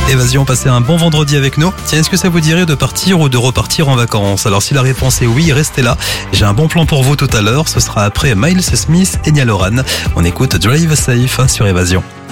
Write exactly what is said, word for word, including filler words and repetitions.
Évasion, passez un bon vendredi avec nous. Tiens, est-ce que ça vous dirait de partir ou de repartir en vacances? Alors si la réponse est oui, restez là. J'ai un bon plan pour vous tout à l'heure. Ce sera après Miles Smith et Niall Horan. On écoute Drive Safe sur Évasion.